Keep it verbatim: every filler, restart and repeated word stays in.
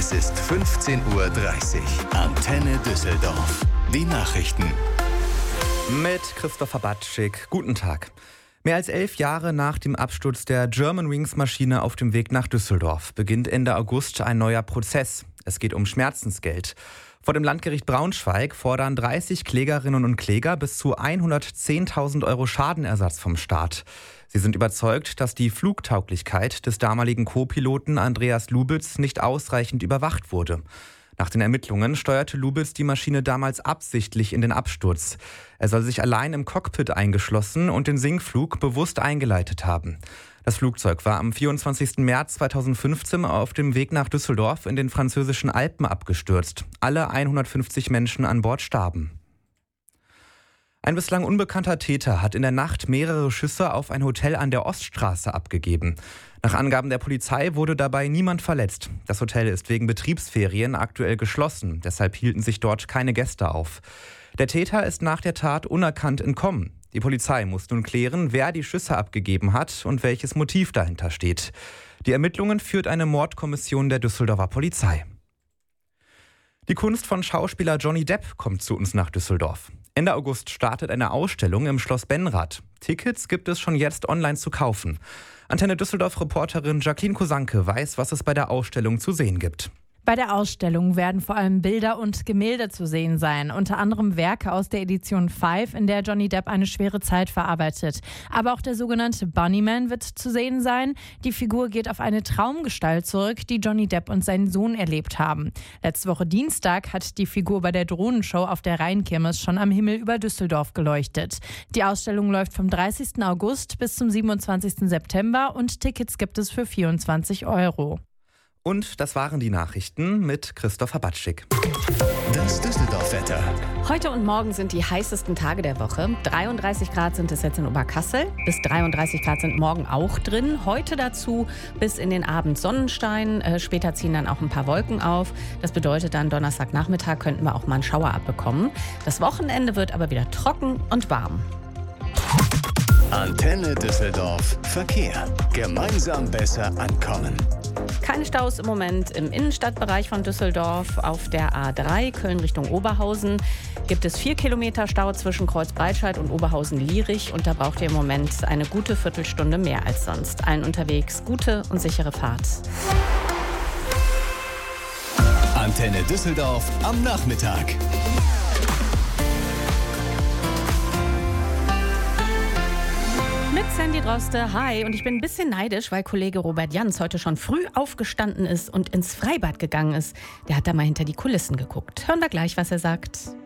Es ist fünfzehn Uhr dreißig. Antenne Düsseldorf. Die Nachrichten. Mit Christopher Batschik. Guten Tag. Mehr als elf Jahre nach dem Absturz der Germanwings-Maschine auf dem Weg nach Düsseldorf beginnt Ende August ein neuer Prozess. Es geht um Schmerzensgeld. Vor dem Landgericht Braunschweig fordern dreißig Klägerinnen und Kläger bis zu hundertzehntausend Euro Schadenersatz vom Staat. Sie sind überzeugt, dass die Flugtauglichkeit des damaligen Co-Piloten Andreas Lubitz nicht ausreichend überwacht wurde. Nach den Ermittlungen steuerte Lubitz die Maschine damals absichtlich in den Absturz. Er soll sich allein im Cockpit eingeschlossen und den Sinkflug bewusst eingeleitet haben. Das Flugzeug war am vierundzwanzigsten März zweitausendfünfzehn auf dem Weg nach Düsseldorf in den französischen Alpen abgestürzt. Alle hundertfünfzig Menschen an Bord starben. Ein bislang unbekannter Täter hat in der Nacht mehrere Schüsse auf ein Hotel an der Oststraße abgegeben. Nach Angaben der Polizei wurde dabei niemand verletzt. Das Hotel ist wegen Betriebsferien aktuell geschlossen, deshalb hielten sich dort keine Gäste auf. Der Täter ist nach der Tat unerkannt entkommen. Die Polizei muss nun klären, wer die Schüsse abgegeben hat und welches Motiv dahinter steht. Die Ermittlungen führt eine Mordkommission der Düsseldorfer Polizei. Die Kunst von Schauspieler Johnny Depp kommt zu uns nach Düsseldorf. Ende August startet eine Ausstellung im Schloss Benrath. Tickets gibt es schon jetzt online zu kaufen. Antenne Düsseldorf-Reporterin Jacqueline Kosanke weiß, was es bei der Ausstellung zu sehen gibt. Bei der Ausstellung werden vor allem Bilder und Gemälde zu sehen sein. Unter anderem Werke aus der Edition fünf, in der Johnny Depp eine schwere Zeit verarbeitet. Aber auch der sogenannte Bunnyman wird zu sehen sein. Die Figur geht auf eine Traumgestalt zurück, die Johnny Depp und sein Sohn erlebt haben. Letzte Woche Dienstag hat die Figur bei der Drohnenshow auf der Rheinkirmes schon am Himmel über Düsseldorf geleuchtet. Die Ausstellung läuft vom dreißigsten August bis zum siebenundzwanzigsten September und Tickets gibt es für vierundzwanzig Euro. Und das waren die Nachrichten mit Christopher Batschik. Das Düsseldorf-Wetter. Heute und morgen sind die heißesten Tage der Woche. dreiunddreißig Grad sind es jetzt in Oberkassel. Bis dreiunddreißig Grad sind morgen auch drin. Heute dazu bis in den Abend Sonnenschein. Äh, später ziehen dann auch ein paar Wolken auf. Das bedeutet dann, Donnerstagnachmittag könnten wir auch mal einen Schauer abbekommen. Das Wochenende wird aber wieder trocken und warm. Antenne Düsseldorf. Verkehr. Gemeinsam besser ankommen. Keine Staus im Moment im Innenstadtbereich von Düsseldorf. Auf der A drei Köln Richtung Oberhausen gibt es vier Kilometer Stau zwischen Kreuzbreitscheid und Oberhausen-Lierich. Und da braucht ihr im Moment eine gute Viertelstunde mehr als sonst. Allen unterwegs gute und sichere Fahrt. Antenne Düsseldorf am Nachmittag. Mit Sandy Droste, hi. Und ich bin ein bisschen neidisch, weil Kollege Robert Jans heute schon früh aufgestanden ist und ins Freibad gegangen ist. Der hat da mal hinter die Kulissen geguckt. Hören wir gleich, was er sagt.